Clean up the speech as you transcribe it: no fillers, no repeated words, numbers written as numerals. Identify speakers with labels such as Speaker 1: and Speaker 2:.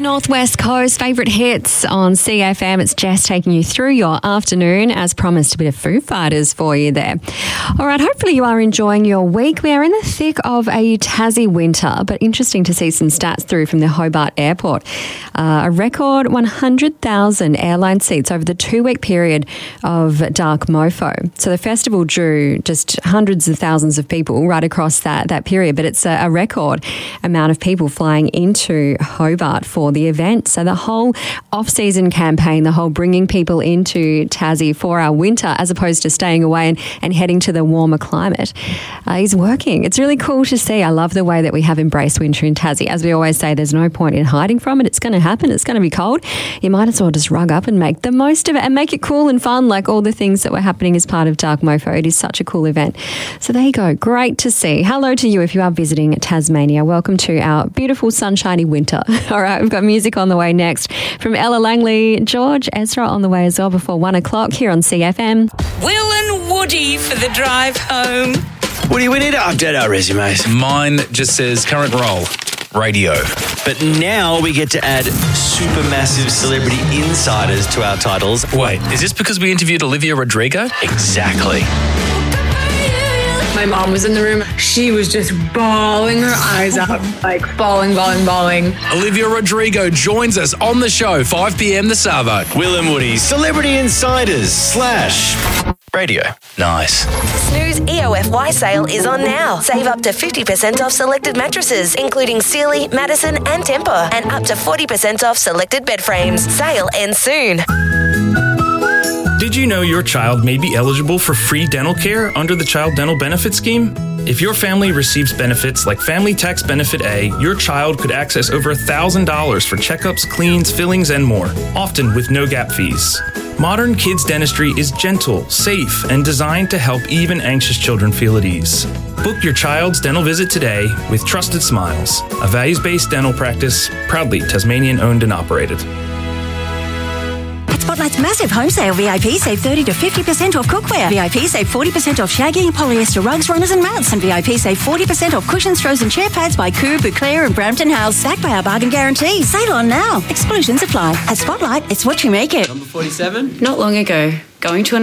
Speaker 1: Northwest Coast, favourite hits on CFM. It's Jess taking you through your afternoon. As promised, a bit of Foo Fighters for you there. All right, hopefully you are enjoying your week. We are in the thick of a Tassie winter, but interesting to see some stats through from the Hobart Airport. A record 100,000 airline seats over the 2-week period of Dark Mofo. So the festival drew just hundreds of thousands of people right across that period, but it's a record amount of people flying into Hobart for the event. So the whole off-season campaign, the whole bringing people into Tassie for our winter as opposed to staying away and heading to the warmer climate is working. It's really cool to see. I love the way that we have embraced winter in Tassie. As we always say, there's no point in hiding from it. It's going to happen. It's going to be cold. You might as well just rug up and make the most of it and make it cool and fun, like all the things that were happening as part of Dark Mofo. It is such a cool event. So there you go. Great to see. Hello to you if you are visiting Tasmania. Welcome to our beautiful sunshiny winter. All right, we've got music on the way next from Ella Langley, George Ezra on the way as well before 1 o'clock here on CFM.
Speaker 2: Will and Woody for the drive home.
Speaker 3: Woody, we need to update our resumes.
Speaker 4: Mine just says current role, radio.
Speaker 3: But now we get to add supermassive celebrity insiders to our titles.
Speaker 4: Wait, is this because we interviewed Olivia Rodrigo?
Speaker 3: Exactly.
Speaker 5: My mom was in the room. She was just bawling her eyes out, like bawling.
Speaker 4: Olivia Rodrigo joins us on the show, 5 p.m. the Savo.
Speaker 3: Will and Woody, Celebrity Insiders / radio.
Speaker 4: Nice.
Speaker 6: Snooze EOFY sale is on now. Save up to 50% off selected mattresses, including Sealy, Madison and Tempur, and up to 40% off selected bed frames. Sale ends soon.
Speaker 7: Did you know your child may be eligible for free dental care under the Child Dental Benefit Scheme? If your family receives benefits like Family Tax Benefit A, your child could access over $1,000 for checkups, cleans, fillings, and more, often with no gap fees. Modern kids dentistry is gentle, safe, and designed to help even anxious children feel at ease. Book your child's dental visit today with Trusted Smiles, a values-based dental practice, proudly Tasmanian owned and operated.
Speaker 8: Spotlight's massive home sale. VIP save 30 to 50% off cookware. VIP save 40% off shaggy and polyester rugs, runners and mats. And VIP save 40% off cushions, throws and chair pads by Coo, Bouclair and Brampton House. Backed by our bargain guarantee. Sale on now. Exclusions apply. At Spotlight, it's what you make it.
Speaker 9: Number 47?
Speaker 5: Not long ago, going to an